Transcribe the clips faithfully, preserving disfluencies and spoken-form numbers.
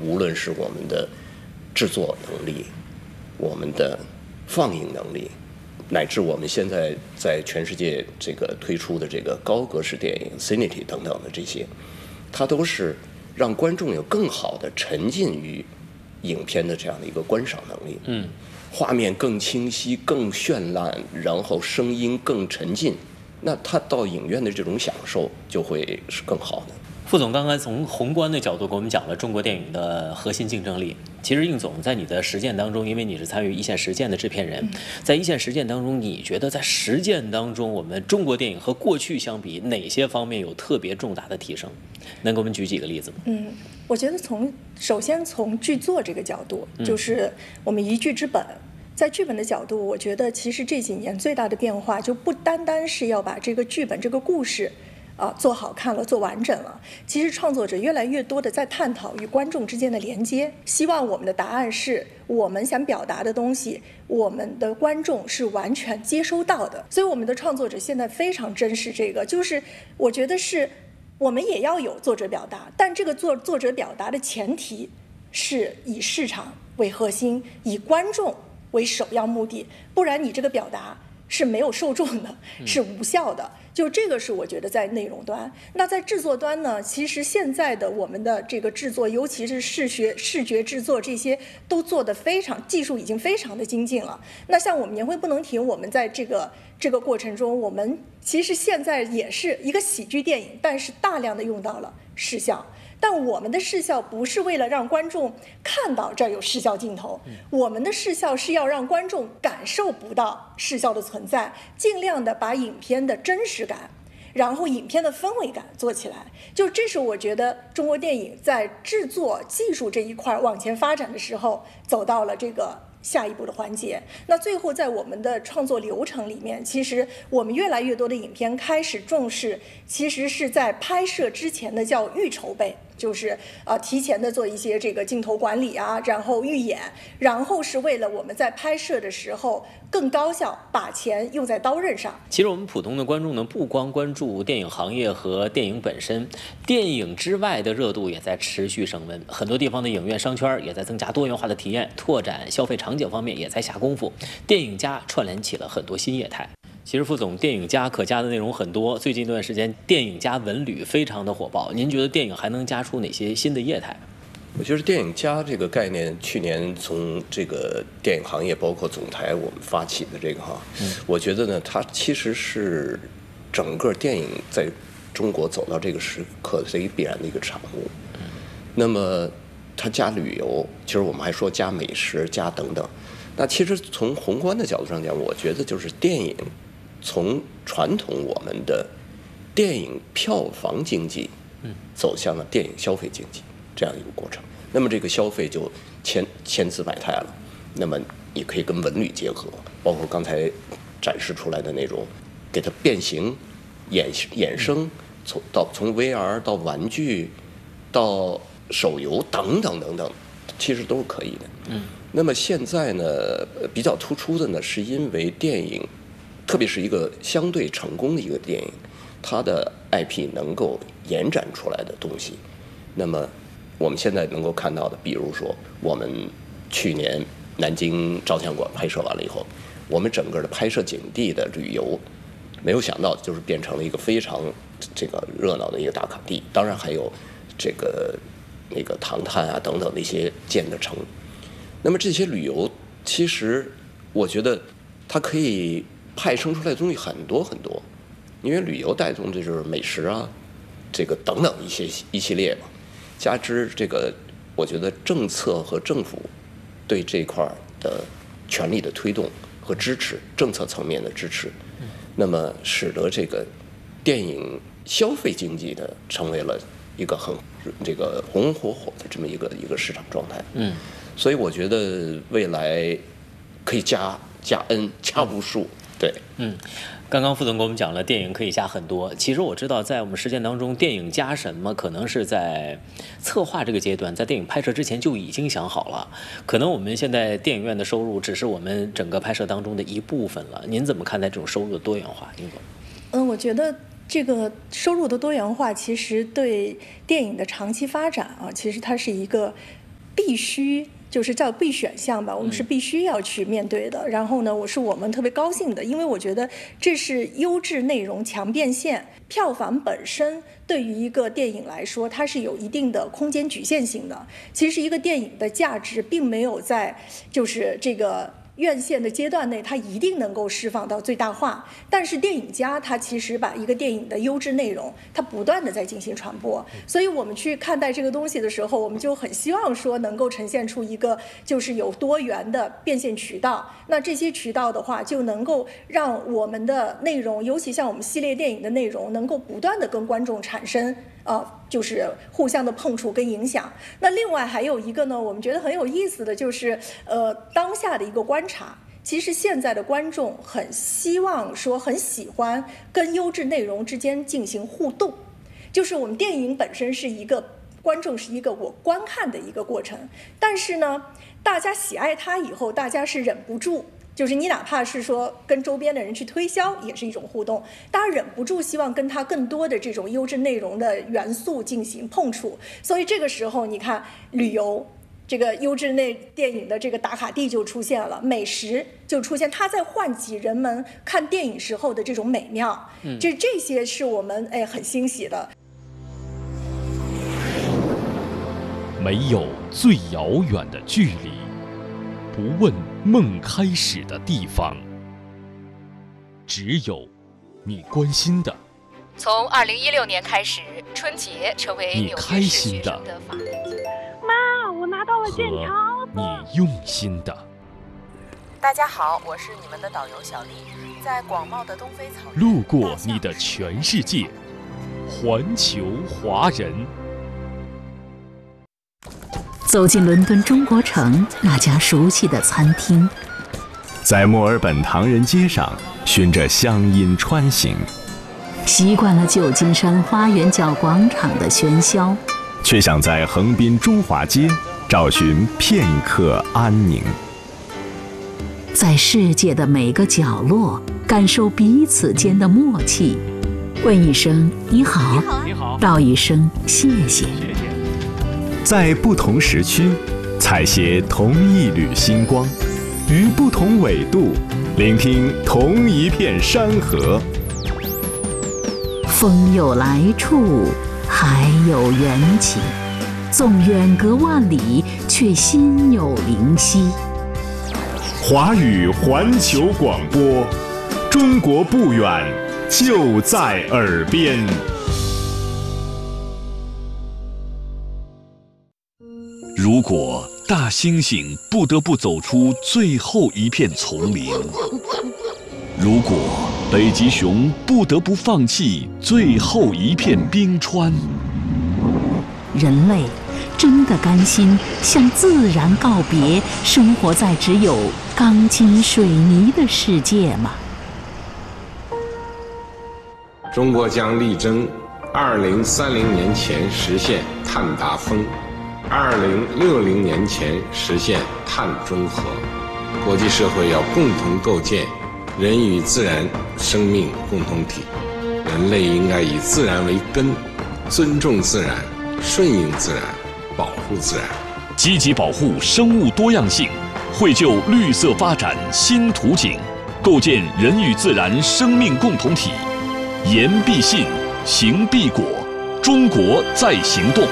无论是我们的制作能力、我们的放映能力，乃至我们现在在全世界这个推出的这个高格式电影 Cinity 等等的这些，它都是让观众有更好的沉浸于影片的这样的一个观赏能力。 嗯， 画面更清晰、更绚烂，然后声音更沉浸，那他到影院的这种享受就会是更好的。 副总刚才从宏观的角度给我们讲了中国电影的核心竞争力。其实应总在你的实践当中，因为你是参与一线实践的制片人，在一线实践当中，你觉得在实践当中，我们中国电影和过去相比，哪些方面有特别重大的提升？能给我们举几个例子吗？ 嗯，我觉得从首先从剧作这个角度，就是我们一剧之本。在剧本的角度，我觉得其实这几年最大的变化就不单单是要把这个剧本、这个故事，啊，做好看了，做完整了。其实创作者越来越多的在探讨与观众之间的连接，希望我们的答案是我们想表达的东西，我们的观众是完全接收到的。所以我们的创作者现在非常珍视这个，就是我觉得是我们也要有作者表达，但这个作作者表达的前提是以市场为核心，以观众为首要目的，不然你这个表达是没有受众的，是无效的。就这个是我觉得在内容端。那在制作端呢，其实现在的我们的这个制作，尤其是视觉视觉制作，这些都做得非常，技术已经非常的精进了。那像我们年会不能停，我们在这个这个过程中，我们其实现在也是一个喜剧电影，但是大量的用到了视效。但我们的视效不是为了让观众看到这儿有视效镜头，我们的视效是要让观众感受不到视效的存在，尽量的把影片的真实感，然后影片的氛围感做起来。就这是我觉得中国电影在制作技术这一块往前发展的时候，走到了这个下一步的环节。那最后在我们的创作流程里面，其实我们越来越多的影片开始重视，其实是在拍摄之前的叫预筹备，就是呃提前的做一些这个镜头管理啊，然后预演，然后是为了我们在拍摄的时候更高效，把钱用在刀刃上。 其实我们普通的观众呢，不光关注电影行业和电影本身，电影之外的热度也在持续升温。很多地方的影院商圈也在增加多元化的体验，拓展消费场景方面也在下功夫。电影加串联起了很多新业态。其实副总，电影加可加的内容很多，最近一段时间电影加文旅非常的火爆。您觉得电影还能加出哪些新的业态？ 我觉得电影加这个概念，去年从这个电影行业包括总台我们发起的这个哈，嗯、我觉得呢，它其实是整个电影在中国走到这个时刻的一个必然的一个产物。嗯、那么它加旅游，其实我们还说加美食、加等等。那其实从宏观的角度上讲，我觉得就是电影从传统我们的电影票房经济，走向了电影消费经济这样一个过程。那么这个消费就千千姿百态了。那么你可以跟文旅结合，包括刚才展示出来的那种，给它变形、衍衍生，从到从 V R 到玩具，到手游等等等等，其实都是可以的。嗯。那么现在呢，比较突出的呢，是因为电影，特别是一个相对成功的一个电影，它的 I P 能够延展出来的东西。那么我们现在能够看到的，比如说我们去年南京照相馆拍摄完了以后，我们整个的拍摄景地的旅游，没有想到就是变成了一个非常这个热闹的一个打卡地。当然还有这个那个唐探啊等等的一些建的城。那么这些旅游，其实我觉得它可以派生出来的东西很多很多，因为旅游带动的就是美食啊，这个等等一些一系列嘛，加之这个，我觉得政策和政府对这块的权力的推动和支持，政策层面的支持，那么使得这个电影消费经济的成为了一个很这个红红火火的这么一个一个市场状态。嗯。所以我觉得未来可以加加 N 加无数，对， 嗯，刚刚副总给我们讲了电影可以加很多，其实我知道在我们实践当中，电影加什么可能是在策划这个阶段，在电影拍摄之前就已经想好了，可能我们现在电影院的收入只是我们整个拍摄当中的一部分了。您怎么看待这种收入的多元化？殷总？ 嗯，我觉得这个收入的多元化其实对电影的长期发展啊，其实它是一个必须。就是叫必选项吧，我们是必须要去面对的。然后呢，我是我们特别高兴的，因为我觉得这是优质内容强变现。票房本身对于一个电影来说，它是有一定的空间局限性的。其实一个电影的价值并没有在就是这个院线的阶段内，它一定能够释放到最大化。但是电影家他其实把一个电影的优质内容，它不断的在进行传播。所以我们去看待这个东西的时候，我们就很希望说能够呈现出一个就是有多元的变现渠道。那这些渠道的话，就能够让我们的内容，尤其像我们系列电影的内容，能够不断的跟观众产生呃，就是互相的碰触跟影响。那另外还有一个呢，我们觉得很有意思的就是，呃，当下的一个观察，其实现在的观众很希望说，很喜欢跟优质内容之间进行互动。就是我们电影本身是一个观众是一个我观看的一个过程，但是呢，大家喜爱它以后，大家是忍不住。就是你哪怕是说跟周边的人去推销，也是一种互动，大家忍不住希望跟他更多的这种优质内容的元素进行碰触。所以这个时候你看旅游这个优质内电影的这个打卡地就出现了，美食就出现，它在唤起人们看电影时候的这种美妙。嗯，这这些是我们哎很欣喜的。 没有最遥远的距离，不问梦开始的地方，只有你关心的。 从二零一六年开始，春节成为你开心的。 妈，我拿到了剑桥。 你用心的。 大家好，我是你们的导游小丽，在广袤的东非草原。 路过你的全世界，环球华人。 走进伦敦中国城那家熟悉的餐厅， 在墨尔本唐人街上循着乡音穿行， 习惯了旧金山花园角广场的喧嚣， 却想在横滨中华街找寻片刻安宁。 在世界的每个角落感受彼此间的默契，问一声你好， 你好， 道一声谢谢。 在不同时区采撷同一缕星光，于不同纬度聆听同一片山河。 风有来处，海有缘起，纵远隔万里，却心有灵犀。 华语环球广播，中国不远，就在耳边。 如果大猩猩不得不走出最后一片丛林，如果北极熊不得不放弃最后一片冰川， 人类真的甘心向自然告别，生活在只有钢筋水泥的世界吗？ 中国将力争二零三零年前实现碳达峰，二零六零年前实现碳中和。国际社会要共同构建人与自然生命共同体，人类应该以自然为根，尊重自然，顺应自然，保护自然， 积极保护生物多样性，绘就绿色发展新图景，构建人与自然生命共同体。言必信，行必果，中国在行动。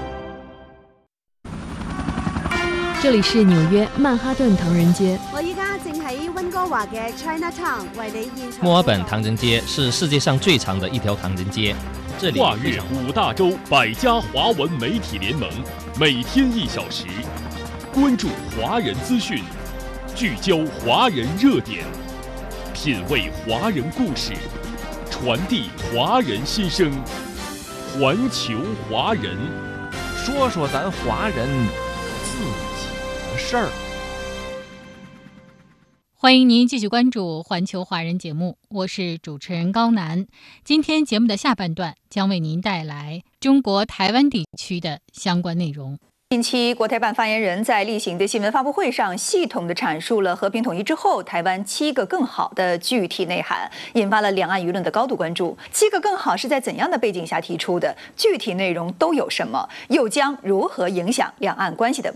这里是纽约曼哈顿唐人街。 我依家正喺温哥華嘅 Chinatown 為你現場。 墨爾本唐人街是世界上最長的一條唐人街。这里跨越五大洲百家华文媒体联盟，每天一小时，关注华人资讯，聚焦华人热点，品味华人故事，传递华人心声。环球华人， 说说咱华人自己的事儿。 欢迎您继续关注环球华人节目，我是主持人高楠。今天节目的下半段将为您带来中国台湾地区的相关内容。 近期，国台办发言人在例行的新闻发布会上，系统地阐述了和平统一之后台湾七个更好的具体内涵，引发了两岸舆论的高度关注。七个更好是在怎样的背景下提出的？具体内容都有什么？又将如何影响两岸关系的